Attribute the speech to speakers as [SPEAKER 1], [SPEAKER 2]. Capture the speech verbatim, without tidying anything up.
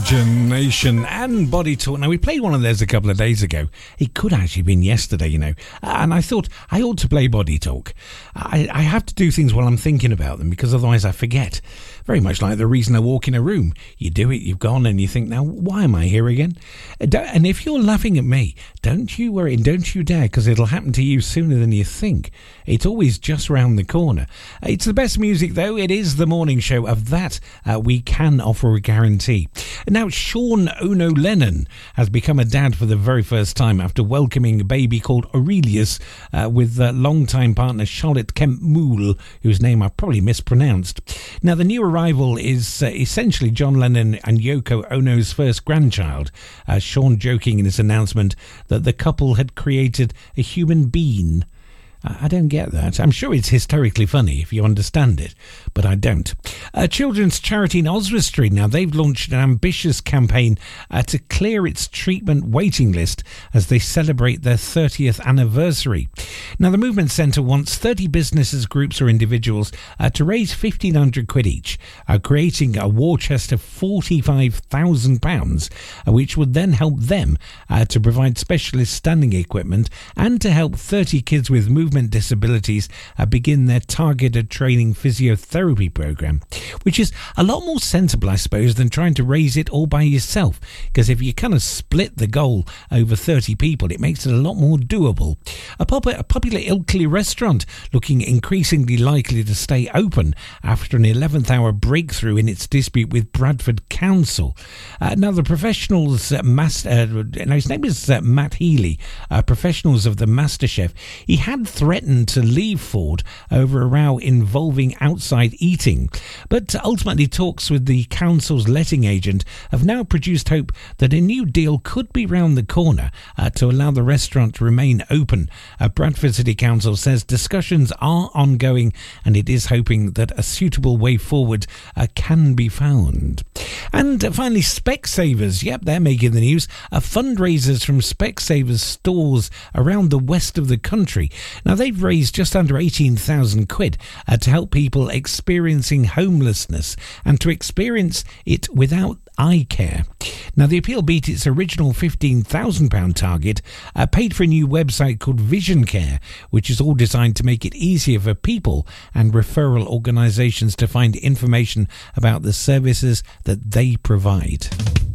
[SPEAKER 1] Imagination and Body Talk. Now, we played one of those a couple of days ago. It could actually have been yesterday, you know. And I thought I ought to play Body Talk. I, I have to do things while I'm thinking about them because otherwise I forget. Very much like the reason I walk in a room. You do it, you've gone, and you think, now, why am I here again? And if you're laughing at me, don't you worry and don't you dare, because it'll happen to you sooner than you think. It's always just round the corner. It's the best music, though. It is the morning show. Of that, uh, we can offer a guarantee. Now, Sean Ono Lennon has become a dad for the very first time after welcoming a baby called Aurelius uh, with uh, longtime partner Charlotte Kemp Moole, whose name I probably mispronounced. Now, the new arrival is uh, essentially John Lennon and Yoko Ono's first grandchild. Uh, Sean joking in his announcement that the couple had created a human being. I don't get that. I'm sure it's hysterically funny if you understand it, but I don't. A children's charity in Oswestry, now they've launched an ambitious campaign uh, to clear its treatment waiting list as they celebrate their thirtieth anniversary. Now, the Movement Centre wants thirty businesses, groups or individuals uh, to raise fifteen hundred quid each, uh, creating a war chest of forty-five thousand pounds, uh, which would then help them uh, to provide specialist standing equipment and to help thirty kids with movement disabilities uh, begin their targeted training physiotherapy program, which is a lot more sensible, I suppose, than trying to raise it all by yourself, because if you kind of split the goal over thirty people, it makes it a lot more doable. A, pop- a popular Ilkley restaurant looking increasingly likely to stay open after an eleventh hour breakthrough in its dispute with Bradford Council. Uh, now, the professionals, uh, master, uh, now his name is uh, Matt Healy, uh, professionals of the MasterChef, he had threatened to leave Ford over a row involving outside eating. But ultimately, talks with the council's letting agent have now produced hope that a new deal could be round the corner uh, to allow the restaurant to remain open. Uh, Bradford City Council says discussions are ongoing and it is hoping that a suitable way forward uh, can be found. And uh, finally, Specsavers. Yep, they're making the news. Uh, fundraisers from Specsavers stores around the west of the country. Now, they've raised just under eighteen thousand quid uh, to help people experiencing homelessness and to experience it without eye care. Now, the appeal beat its original fifteen thousand pounds target, uh, paid for a new website called Vision Care, which is all designed to make it easier for people and referral organisations to find information about the services that they provide.